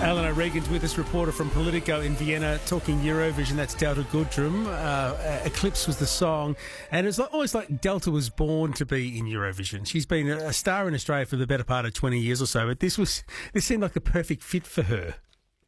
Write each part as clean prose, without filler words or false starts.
Alan O'Regan's with us, reporter from Politico in Vienna, talking Eurovision. That's Delta Goodrum. Eclipse was the song, and it's almost like Delta was born to be in Eurovision. She's been a star in Australia for the better part of 20 years or so, but this seemed like the perfect fit for her.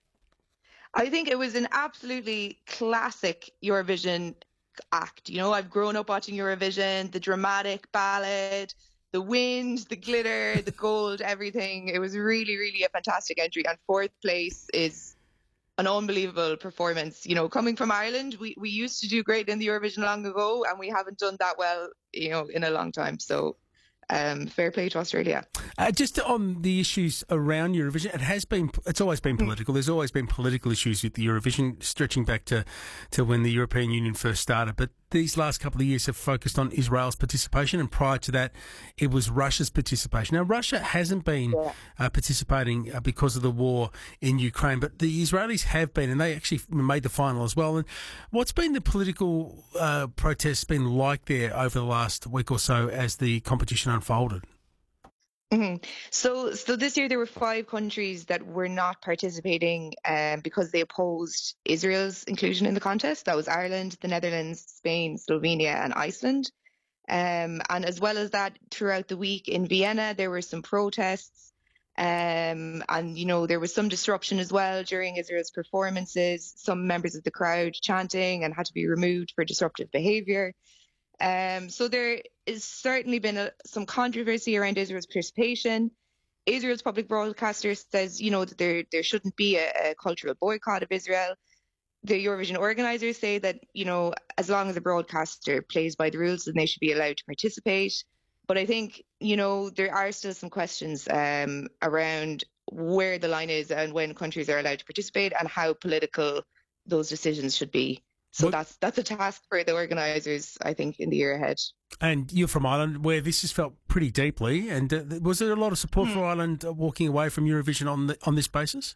I think it was an absolutely classic Eurovision act. You know, I've grown up watching Eurovision, the dramatic ballad, the wind, the glitter, the gold, everything. It was really, really a fantastic entry. And fourth place is an unbelievable performance. You know, coming from Ireland, we used to do great in the Eurovision long ago, and we haven't done that well, you know, in a long time. So fair play to Australia. Just on the issues around Eurovision, it's always been political. There's always been political issues with the Eurovision, stretching back to when the European Union first started. But these last couple of years have focused on Israel's participation, and prior to that, it was Russia's participation. Now, Russia hasn't been participating because of the war in Ukraine, but the Israelis have been, and they actually made the final as well. And what's been the political protests been like there over the last week or so as the competition unfolded? Mm-hmm. So this year there were 5 countries that were not participating because they opposed Israel's inclusion in the contest. That was Ireland, the Netherlands, Spain, Slovenia and Iceland. And as well as that, throughout the week in Vienna, there were some protests. And, you know, there was some disruption as well during Israel's performances. Some members of the crowd chanting and had to be removed for disruptive behaviour. So there has certainly been some controversy around Israel's participation. Israel's public broadcaster says, you know, that there shouldn't be a cultural boycott of Israel. The Eurovision organisers say that, you know, as long as the broadcaster plays by the rules, then they should be allowed to participate. But I think, you know, there are still some questions around where the line is and when countries are allowed to participate and how political those decisions should be. So that's a task for the organisers, I think, in the year ahead. And you're from Ireland, where this has felt pretty deeply. And was there a lot of support for Ireland walking away from Eurovision on this basis?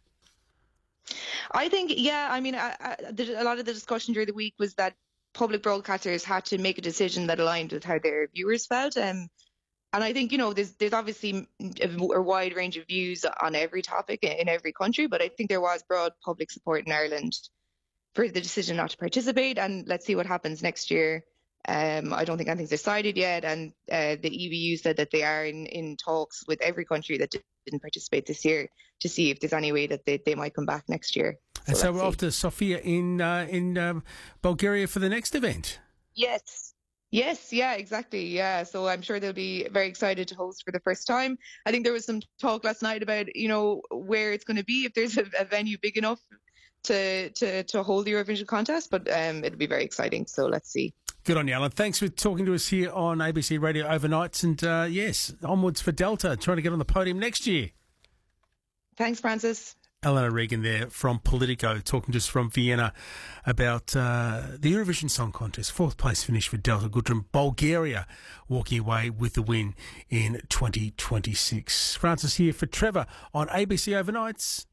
I think, yeah. I mean, a lot of the discussion during the week was that public broadcasters had to make a decision that aligned with how their viewers felt. And I think, you know, there's obviously a wide range of views on every topic in every country, but I think there was broad public support in Ireland for the decision not to participate, and let's see what happens next year. I don't think anything's decided yet, and the EBU said that they are in talks with every country that didn't participate this year to see if there's any way that they might come back next year. And so we're off to Sofia in Bulgaria for the next event. Yes, yeah, exactly, yeah. So I'm sure they'll be very excited to host for the first time. I think there was some talk last night about, you know, where it's going to be, if there's a venue big enough to hold the Eurovision contest, but it'll be very exciting. So let's see. Good on you, Alan. Thanks for talking to us here on ABC Radio Overnights. And yes, onwards for Delta, trying to get on the podium next year. Thanks, Francis. Alan O'Regan there from Politico, talking to us from Vienna about the Eurovision Song Contest. 4th place finish for Delta Goodrum. Bulgaria walking away with the win in 2026. Francis here for Trevor on ABC Overnights.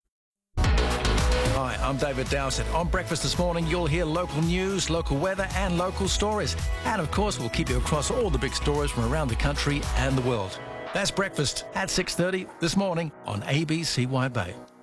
Hi, I'm David Dowsett. On Breakfast this morning, you'll hear local news, local weather and local stories. And of course, we'll keep you across all the big stories from around the country and the world. That's Breakfast at 6:30 this morning on ABCY Bay.